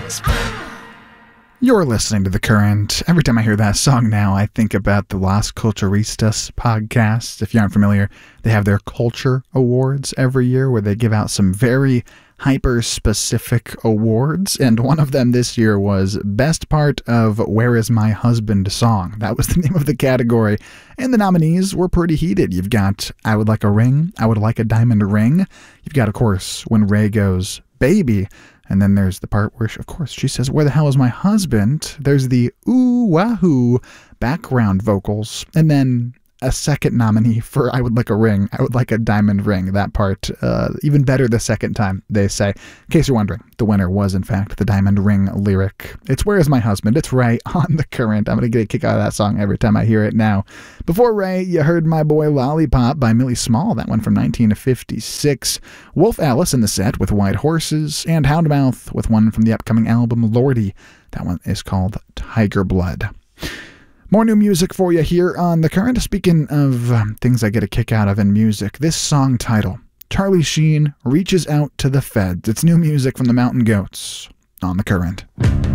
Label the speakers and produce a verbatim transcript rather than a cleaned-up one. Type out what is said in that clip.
Speaker 1: You're listening to The Current. Every time I hear that song now, I think about the Las Culturistas podcast. If you aren't familiar, they have their Culture Awards every year where they give out some very hyper-specific awards, and one of them this year was Best Part of Where Is My Husband song. That was the name of the category, and the nominees were pretty heated. You've got I Would Like a Ring, I Would Like a Diamond Ring. You've got, of course, When Ray Goes, Baby. And then there's the part where, she, of course, she says, Where the hell is my husband? There's the ooh, wahoo background vocals. And then a second nominee for I Would Like a Ring, I Would Like a Diamond Ring. That part, uh, even better the second time, they say. In case you're wondering, the winner was, in fact, the Diamond Ring lyric. It's Where Is My Husband? It's Ray on The Current. I'm going to get a kick out of that song every time I hear it now. Before Ray, you heard My Boy Lollipop by Millie Small, that one from nineteen fifty-six. Wolf Alice in the set with White Horses, and Houndmouth with one from the upcoming album Lordy. That one is called Tiger Blood. More new music for you here on The Current. Speaking of um, things I get a kick out of in music, this song title, Charlie Sheen Reaches Out to the Feds. It's new music from the Mountain Goats on The Current.